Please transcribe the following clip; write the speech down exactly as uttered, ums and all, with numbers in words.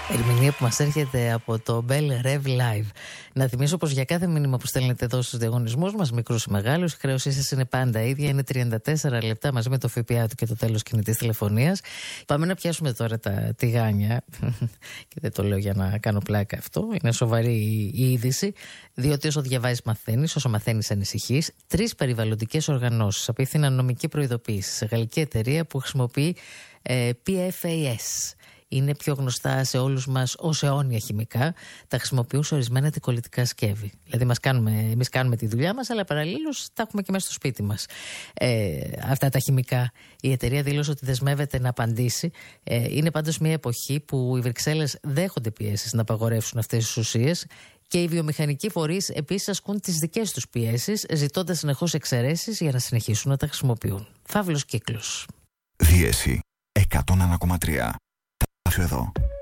Ερμηνεία που μας έρχεται από το Bell Rev Live. Να θυμίσω πως για κάθε μήνυμα που στέλνετε εδώ στους διαγωνισμούς μας, μικρούς ή μεγάλους, η χρέωσή σας είναι πάντα ίδια. Είναι τριάντα τέσσερα λεπτά μαζί με το ΦΠΑ του και το τέλος κινητής τηλεφωνίας. Πάμε να πιάσουμε τώρα τα τηγάνια. Και δεν το λέω για να κάνω πλάκα αυτό. Είναι σοβαρή η είδηση. Διότι όσο διαβάζεις μαθαίνεις, όσο μαθαίνεις ανησυχείς. Τρεις περιβαλλοντικές οργανώσεις απίθυναν νομική προειδοποίηση σε γαλλική εταιρεία που χρησιμοποιεί ε, πι εφ έι ες. Είναι πιο γνωστά σε όλους μας ως αιώνια χημικά. Τα χρησιμοποιούν σε ορισμένα αντικολλητικά σκεύη. Δηλαδή μας κάνουμε, εμείς κάνουμε τη δουλειά μας, αλλά παραλλήλως τα έχουμε και μέσα στο σπίτι μας. Ε, αυτά τα χημικά. Η εταιρεία δήλωσε ότι δεσμεύεται να απαντήσει. Ε, είναι πάντως μια εποχή που οι Βρυξέλλες δέχονται πιέσεις να απαγορεύσουν αυτές τις ουσίες. Και οι βιομηχανικοί φορείς επίσης ασκούν τις δικές τους πιέσεις, ζητώντας συνεχώς εξαιρέσεις για να συνεχίσουν να τα χρησιμοποιούν. Φαύλος κύκλος. Δίεση εκατόν ένα κόμμα τρία. Εδώ.